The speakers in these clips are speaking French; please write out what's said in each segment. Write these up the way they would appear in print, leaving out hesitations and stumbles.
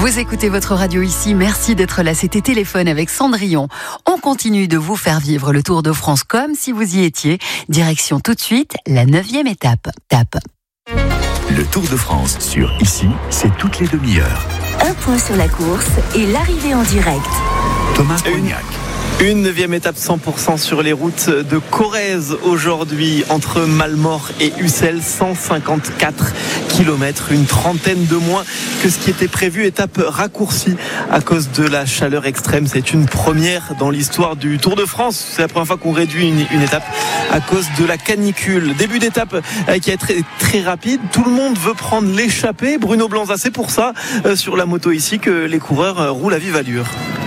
Vous écoutez votre radio ici, merci d'être là, c'était Téléphone avec Cendrillon. On continue de vous faire vivre le Tour de France comme si vous y étiez. Direction tout de suite, la 9e étape. Le Tour de France sur Ici, c'est toutes les demi-heures. Un point sur la course et l'arrivée en direct. Thomas Cognac. Une 9e étape 100% sur les routes de Corrèze aujourd'hui entre Malmort et Ussel, 154 km, une trentaine de moins que ce qui était prévu, étape raccourcie à cause de la chaleur extrême. C'est une première dans l'histoire du Tour de France. C'est la première fois qu'on réduit une étape à cause de la canicule. Début d'étape qui est très, très rapide. Tout le monde veut prendre l'échappée. Bruno Blanza, c'est pour ça sur la moto ici que les coureurs roulent à vive allure.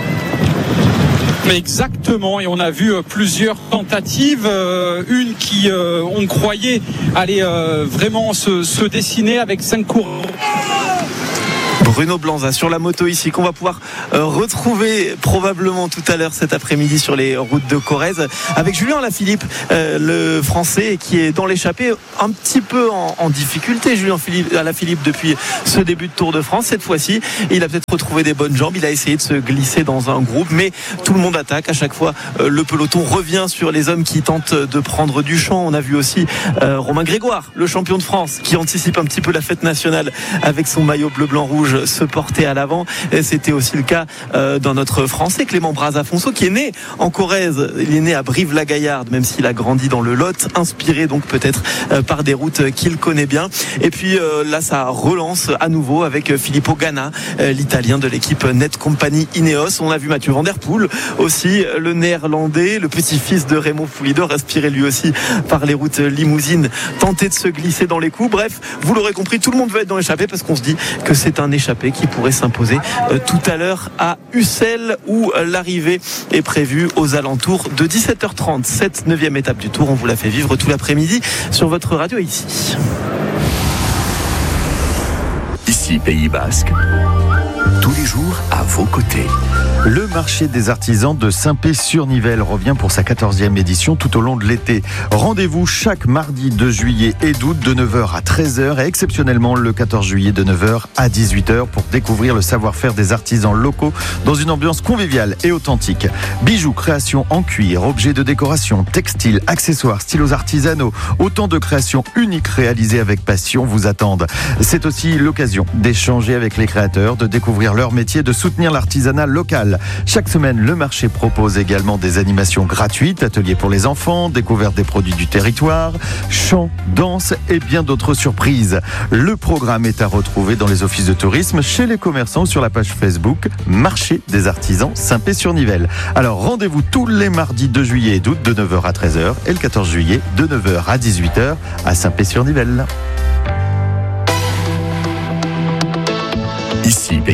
Exactement, et on a vu plusieurs tentatives, une qui on croyait allait vraiment se dessiner avec 5 coureurs. Bruno Blanza sur la moto ici qu'on va pouvoir retrouver probablement tout à l'heure cet après-midi sur les routes de Corrèze avec Julien Alaphilippe, le français qui est dans l'échappée un petit peu en difficulté. Julien Alaphilippe depuis ce début de Tour de France, cette fois-ci il a peut-être retrouvé des bonnes jambes, il a essayé de se glisser dans un groupe, mais tout le monde attaque à chaque fois. Le peloton revient sur les hommes qui tentent de prendre du champ. On a vu aussi Romain Grégoire, le champion de France, qui anticipe un petit peu la fête nationale avec son maillot bleu-blanc-rouge se porter à l'avant. Et c'était aussi le cas d'un autre Français, Clément Brazafonso, qui est né en Corrèze. Il est né à Brive-la-Gaillarde, même s'il a grandi dans le Lot, inspiré donc peut-être par des routes qu'il connaît bien. Et puis là, ça relance à nouveau avec Filippo Ganna, l'Italien de l'équipe Net Company Ineos. On a vu Mathieu Van Der Poel aussi, le Néerlandais, le petit-fils de Remo Poulidor, inspiré lui aussi par les routes limousines, tenter de se glisser dans les coups. Bref, vous l'aurez compris, tout le monde veut être dans l'échappée parce qu'on se dit que c'est un échappé qui pourrait s'imposer tout à l'heure à Ussel, où l'arrivée est prévue aux alentours de 17h30. Cette 9e étape du Tour, on vous la fait vivre tout l'après-midi sur votre radio ici. Ici, Pays Basque, tous les jours à vos côtés. Le marché des artisans de Saint-Pé-sur-Nivelle revient pour sa 14e édition tout au long de l'été. Rendez-vous chaque mardi de juillet et d'août de 9h à 13h et exceptionnellement le 14 juillet de 9h à 18h pour découvrir le savoir-faire des artisans locaux dans une ambiance conviviale et authentique. Bijoux, créations en cuir, objets de décoration, textiles, accessoires, stylos artisanaux, autant de créations uniques réalisées avec passion vous attendent. C'est aussi l'occasion d'échanger avec les créateurs, de découvrir leur métier, de soutenir l'artisanat local. Chaque semaine, le marché propose également des animations gratuites, ateliers pour les enfants, découverte des produits du territoire, chants, danse et bien d'autres surprises. Le programme est à retrouver dans les offices de tourisme, chez les commerçants, sur la page Facebook Marché des artisans Saint-Pé-sur-Nivelle. Alors rendez-vous tous les mardis de juillet et d'août de 9h à 13h et le 14 juillet de 9h à 18h à Saint-Pé-sur-Nivelle. Ici,